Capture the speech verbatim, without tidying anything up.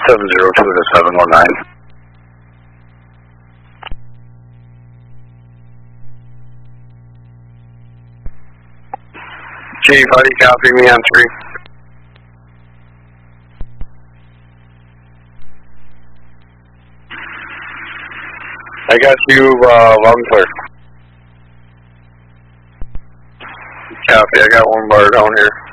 seven zero two to seven one nine. Chief, how do you copy me on three? I got you uh, loud and clear. Copy, I got one bar down here.